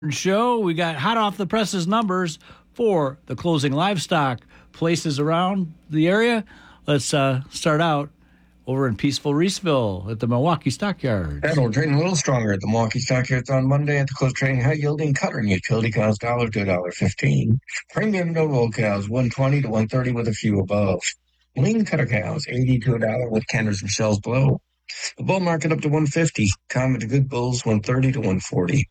Show. We got hot off the presses numbers for the closing livestock places around the area. Let's start out over in peaceful Reeseville at the Milwaukee Stockyards. Cattle trading a little stronger at the Milwaukee Stockyards on Monday at the close trading high-yielding cutter and utility cows $1 to $1.15. Premium no-roll cows $1.20 to $1.30 with a few above. Lean cutter cows $80 to $1 with canters and shells below. The bull market up to $150. Common to good bulls $130 to $140.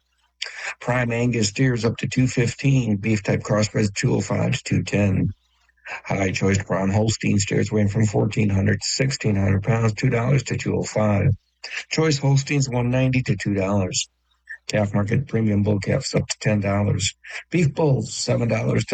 Prime Angus steers up to $215. Beef type crossbreds $205 to $210. High choice brown Holstein steers weighing from 1,400 to 1,600 pounds, $2 to $205. Choice Holsteins $190 to $2. Calf market premium bull calves up to $10. Beef bulls $7 to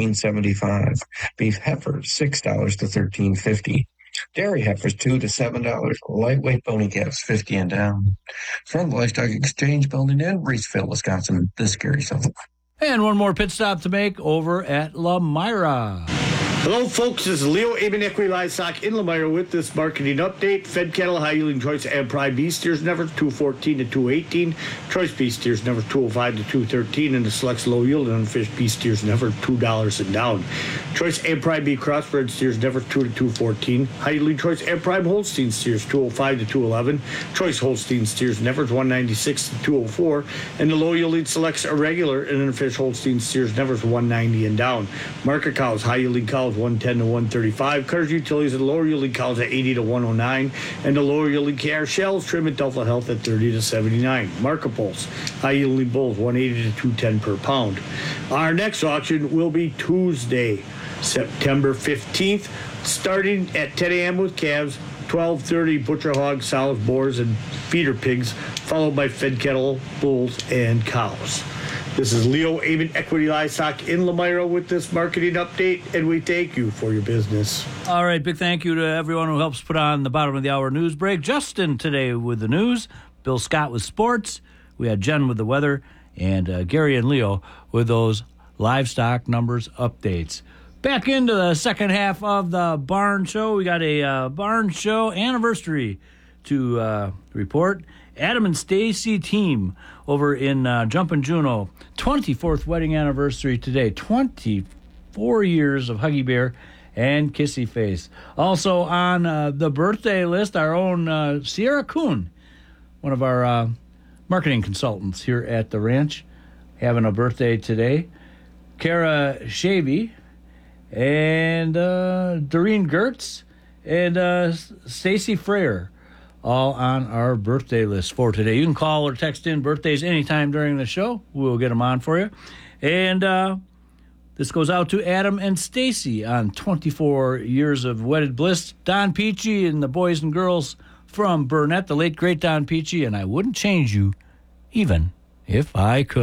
$13.75. Beef heifers $6 to $13.50. Dairy heifers $2 to $7. Lightweight bony calves $50 and down. From the Livestock Exchange Building in Reeseville, Wisconsin, this is Gary Suffolk. And one more pit stop to make over at Lemira. Hello, folks. This is Leo Aben Equity Livestock in Lemira with this marketing update. Fed cattle, high-yielding choice and prime beef steers never $214 to $218. Choice beef steers never $205 to $213, and the selects low-yield and unfished beef steers never $2 and down. Choice and prime beef crossbred steers never $2 to $214. High-yielding choice and prime Holstein steers $205 to $211. Choice Holstein steers never $196 to $204, and the low-yielding selects irregular and unfished Holstein steers never $190 and down. Market cows, high-yielding cows 110 to 135. Cutters utilities and lower yielding cows at 80 to 109, and the lower yielding KR shells trim at Delta Health at 30 to 79. Market bulls, high yielding bulls 180 to 210 per pound. Our next auction will be Tuesday, September 15th, starting at 10 a.m. with calves, 12:30 butcher hogs, sows, boars, and feeder pigs, followed by fed cattle, bulls, and cows. This is Leo Aben Equity Livestock in Lemira with this marketing update, and we thank you for your business. All right, big thank you to everyone who helps put on the bottom of the hour news break. Justin today with the news, Bill Scott with sports, we had Jen with the weather, and Gary and Leo with those livestock numbers updates. Back into the second half of the Barn Show. We got a Barn Show anniversary to report. Adam and Stacy team over in Jumpin' Juneau. 24th wedding anniversary today. 24 years of Huggy Bear and Kissy Face. Also on the birthday list, our own Sierra Kuhn, one of our marketing consultants here at the ranch, having a birthday today. Kara Shavy and Doreen Gertz and Stacy Freyer, all on our birthday list for today. You can call or text in birthdays anytime during the show. We'll get them on for you. And this goes out to Adam and Stacy on 24 years of wedded bliss. Don Peachy and the boys and girls from Burnett, the late, great Don Peachy, and I wouldn't change you even if I could.